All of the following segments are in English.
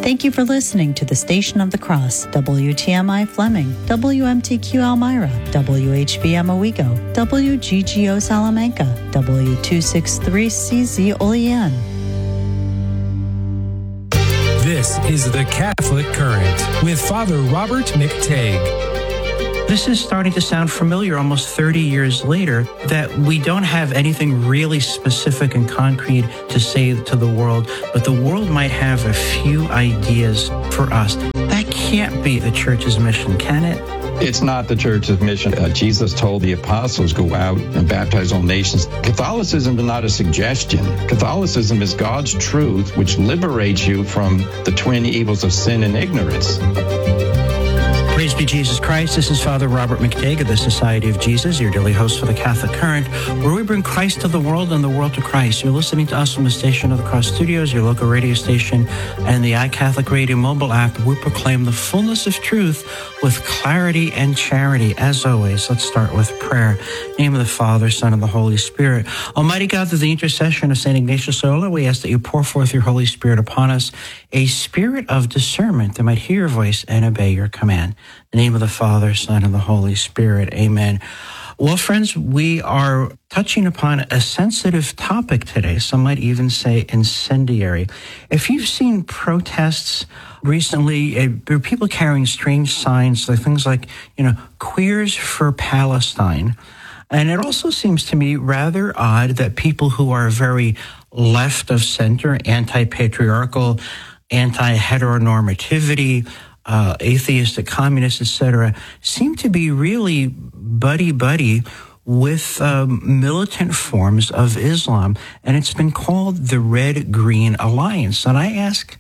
Thank you for listening to the Station of the Cross, WTMI Fleming, WMTQ Elmira, WHBM Owego, WGGO Salamanca, W263CZ Olean. This is the Catholic Current with Father Robert McTague. This is starting to sound familiar almost 30 years later, that we don't have anything really specific and concrete to say to the world, but the world might have a few ideas for us. That can't be the church's mission, can it? It's not the church's mission. Jesus told the apostles, go out and baptize all nations. Catholicism is not a suggestion. Catholicism is God's truth, which liberates you from the twin evils of sin and ignorance. Praise be Jesus Christ. This is Father Robert McTague of the Society of Jesus, your daily host for the Catholic Current, where we bring Christ to the world and the world to Christ. You're listening to us from the Station of the Cross Studios, your local radio station, and the iCatholic Radio mobile app. We proclaim the fullness of truth with clarity and charity. As always, let's start with prayer. In the name of the Father, Son, and the Holy Spirit. Almighty God, through the intercession of St. Ignatius Loyola, we ask that you pour forth your Holy Spirit upon us, a spirit of discernment that might hear your voice and obey your command. In the name of the Father, Son, and the Holy Spirit. Amen. Well, friends, we are touching upon a sensitive topic today. Some might even say incendiary. If you've seen protests recently, there are people carrying strange signs, like things like, queers for Palestine. And it also seems to me rather odd that people who are very left of center, anti-patriarchal, anti-heteronormativity, atheistic, communists, etc., seem to be really buddy-buddy with militant forms of Islam. And it's been called the Red-Green Alliance. And I ask,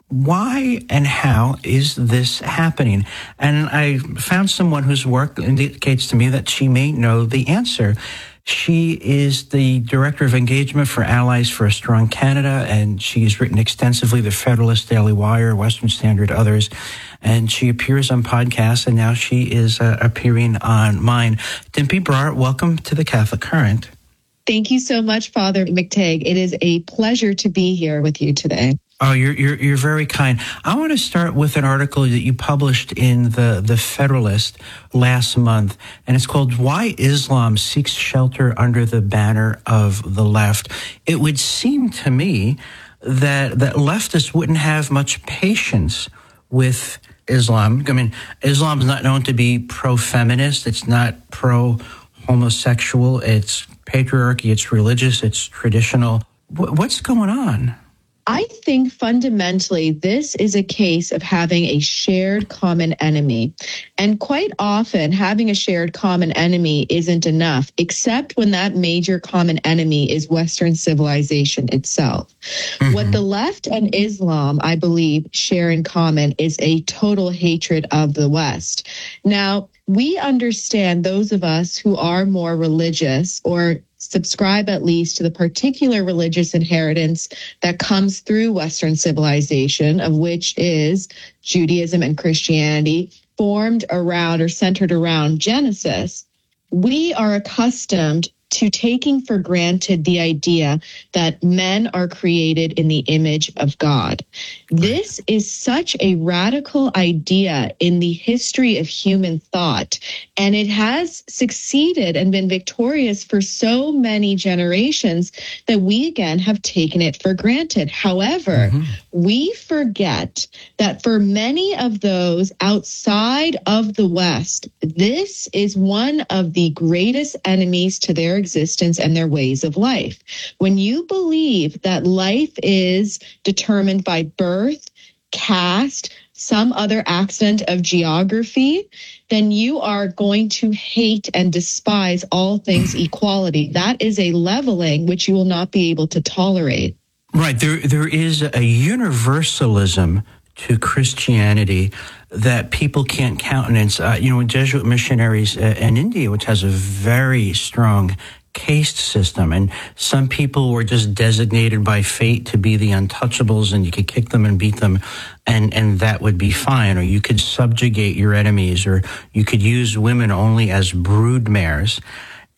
why and how is this happening? And I found someone whose work indicates to me that she may know the answer. She is the Director of Engagement for Allies for a Strong Canada, and she has written extensively The Federalist, Daily Wire, Western Standard, others. And she appears on podcasts, and now she is appearing on mine. Dimpy Brar, welcome to the Catholic Current. Thank you so much, Father McTague. It is a pleasure to be here with you today. Oh, you're very kind. I want to start with an article that you published in the Federalist last month, and it's called "Why Islam Seeks Shelter Under the Banner of the Left." It would seem to me that leftists wouldn't have much patience with Islam. I mean, Islam is not known to be pro-feminist. It's not pro-homosexual. It's patriarchy. It's religious. It's traditional. What's going on? I think fundamentally this is a case of having a shared common enemy. And quite often having a shared common enemy isn't enough, except when that major common enemy is Western civilization itself. Mm-hmm. What the left and Islam, I believe, share in common is a total hatred of the West. Now, we understand, those of us who are more religious or subscribe at least to the particular religious inheritance that comes through Western civilization, of which is Judaism and Christianity, formed around or centered around Genesis. We are accustomed to taking for granted the idea that men are created in the image of God. This is such a radical idea in the history of human thought, and it has succeeded and been victorious for so many generations that we again have taken it for granted. However, we forget that for many of those outside of the West, this is one of the greatest enemies to their existence and their ways of life. When you believe that life is determined by birth, caste, some other accident of geography, then you are going to hate and despise all things equality. That is a leveling which you will not be able to tolerate. Right. There is a universalism to Christianity that people can't countenance. Jesuit missionaries in India, which has a very strong caste system, and some people were just designated by fate to be the untouchables, and you could kick them and beat them, and that would be fine. Or you could subjugate your enemies, or you could use women only as brood mares.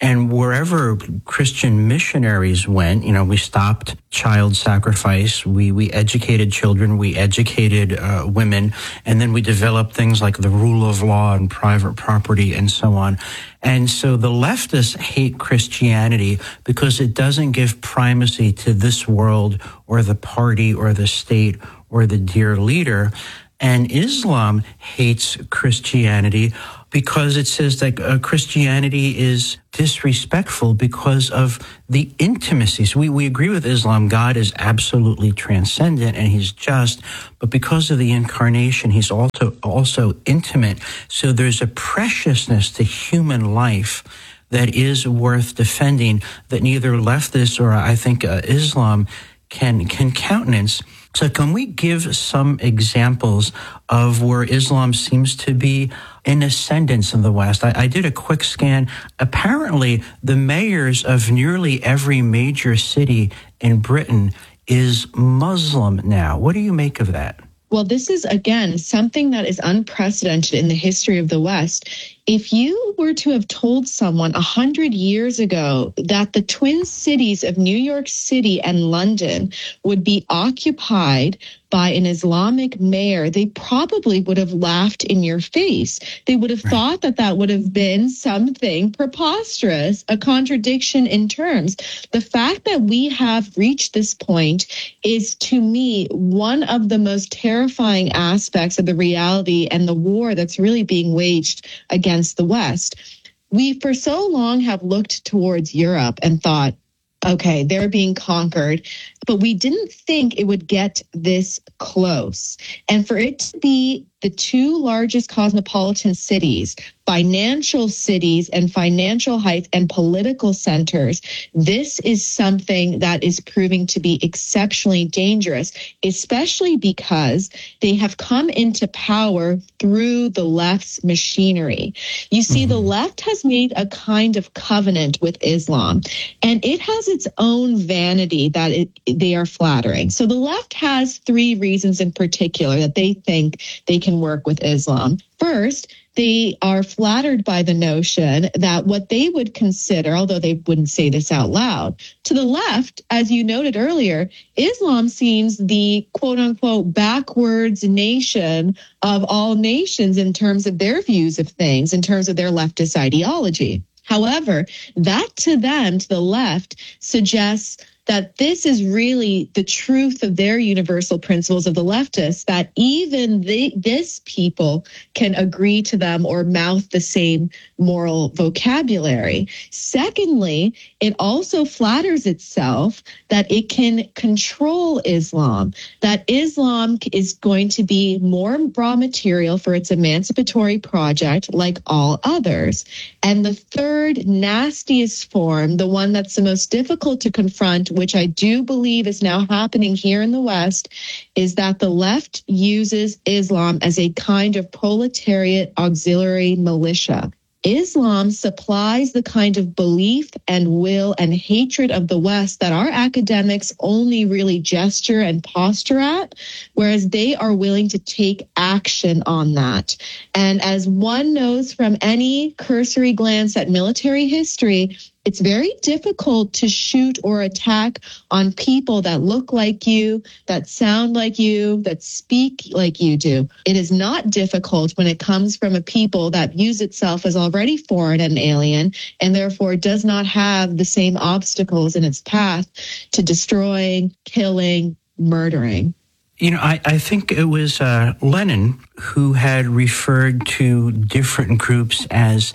And wherever Christian missionaries went, we stopped child sacrifice. We educated children. We educated women. And then we developed things like the rule of law and private property and so on. And so the leftists hate Christianity because it doesn't give primacy to this world or the party or the state or the dear leader. And Islam hates Christianity because it says that Christianity is disrespectful because of the intimacy. So we agree with Islam. God is absolutely transcendent and he's just, but because of the incarnation, he's also intimate. So there's a preciousness to human life that is worth defending that neither leftists or I think Islam can countenance. So can we give some examples of where Islam seems to be in ascendance in the West? I did a quick scan. Apparently, the mayors of nearly every major city in Britain is Muslim now. What do you make of that? Well, this is, again, something that is unprecedented in the history of the West. If you were to have told someone 100 years ago that the twin cities of New York City and London would be occupied by an Islamic mayor, they probably would have laughed in your face. They would have thought that that would have been something preposterous, a contradiction in terms. The fact that we have reached this point is, to me, one of the most terrifying aspects of the reality and the war that's really being waged against the West. We, for so long, have looked towards Europe and thought, okay, they're being conquered, but we didn't think it would get this close. And for it to be the two largest cosmopolitan cities, financial cities and financial heights and political centers, this is something that is proving to be exceptionally dangerous, especially because they have come into power through the left's machinery. You see, the left has made a kind of covenant with Islam, and it has its own vanity that they are flattering. So the left has three reasons in particular that they think they can work with Islam. First, they are flattered by the notion that what they would consider, although they wouldn't say this out loud, to the left, as you noted earlier, Islam seems the quote-unquote backwards nation of all nations in terms of their views of things, in terms of their leftist ideology. However, that to them, to the left, suggests that this is really the truth of their universal principles of the leftists, that even this people can agree to them or mouth the same moral vocabulary. Secondly, it also flatters itself that it can control Islam, that Islam is going to be more raw material for its emancipatory project like all others. And the third nastiest form, the one that's the most difficult to confront, which I do believe is now happening here in the West, is that the left uses Islam as a kind of proletariat auxiliary militia. Islam supplies the kind of belief and will and hatred of the West that our academics only really gesture and posture at, whereas they are willing to take action on that. And as one knows from any cursory glance at military history, it's very difficult to shoot or attack on people that look like you, that sound like you, that speak like you do. It is not difficult when it comes from a people that views itself as already foreign and alien, and therefore does not have the same obstacles in its path to destroying, killing, murdering. You know, I think it was Lenin who had referred to different groups as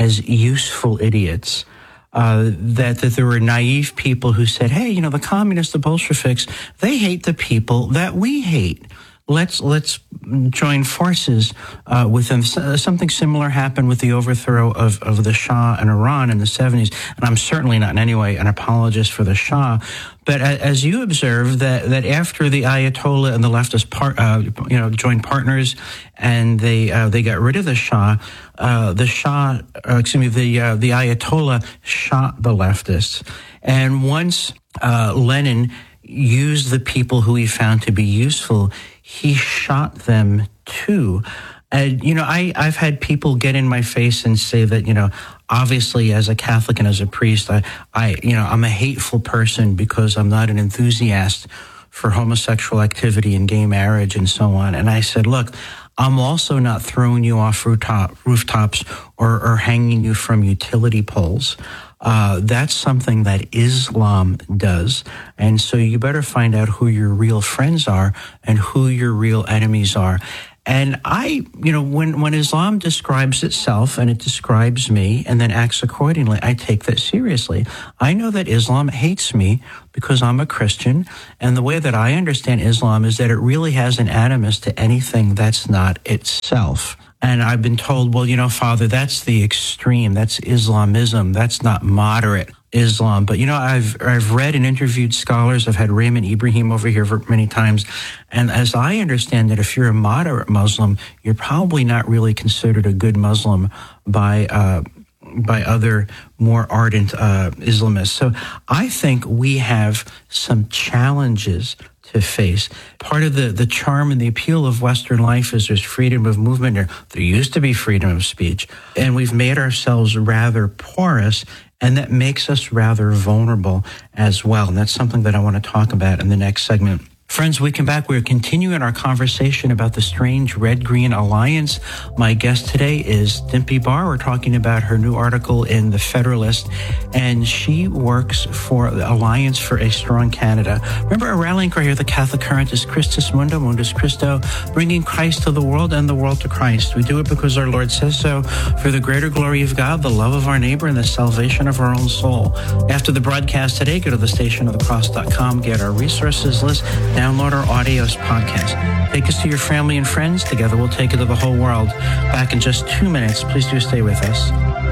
useful idiots. That there were naive people who said, hey, you know, the communists, the Bolsheviks, they hate the people that we hate. Let's join forces with them. Something similar happened with the overthrow of the Shah in Iran in the 70s. And I'm certainly not in any way an apologist for the Shah. But as you observe, that after the Ayatollah and the leftist joined partners and they got rid of the Shah, the Ayatollah shot the leftists. And once Lenin used the people who he found to be useful, he shot them too. And, I've had people get in my face and say that, obviously as a Catholic and as a priest, I'm a hateful person because I'm not an enthusiast for homosexual activity and gay marriage and so on. And I said, look, I'm also not throwing you off rooftops or hanging you from utility poles. That's something that Islam does. And so you better find out who your real friends are and who your real enemies are. And when Islam describes itself and it describes me and then acts accordingly, I take that seriously. I know that Islam hates me because I'm a Christian. And the way that I understand Islam is that it really has an animus to anything that's not itself. And I've been told, well, Father, that's the extreme. That's Islamism. That's not moderate Islam. But, I've read and interviewed scholars. I've had Raymond Ibrahim over here many times. And as I understand it, if you're a moderate Muslim, you're probably not really considered a good Muslim by other more ardent Islamists. So I think we have some challenges to face. Part of the charm and the appeal of Western life is there's freedom of movement. There used to be freedom of speech. And we've made ourselves rather porous, and that makes us rather vulnerable as well. And that's something that I want to talk about in the next segment. Friends, we come back. We're continuing our conversation about the strange red-green alliance. My guest today is Dimpy Barr. We're talking about her new article in The Federalist, and she works for the Alliance for a Strong Canada. Remember, our rallying cry here, the Catholic Current, is Christus Mundo, Mundus Christo, bringing Christ to the world and the world to Christ. We do it because our Lord says so, for the greater glory of God, the love of our neighbor, and the salvation of our own soul. After the broadcast today, go to thestationofthecross.com, get our resources list, download our audios podcast. Take us to your family and friends. Together we'll take it to the whole world. Back in just 2 minutes. Please do stay with us.